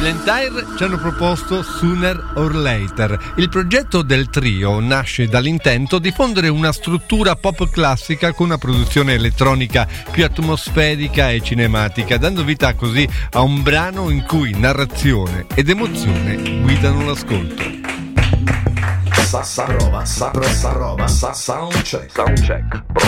Blantyre ci hanno proposto Sooner or Later. Il progetto del trio nasce dall'intento di fondere una struttura pop classica con una produzione elettronica più atmosferica e cinematica, dando vita così a un brano in cui narrazione ed emozione guidano l'ascolto. Soundcheck.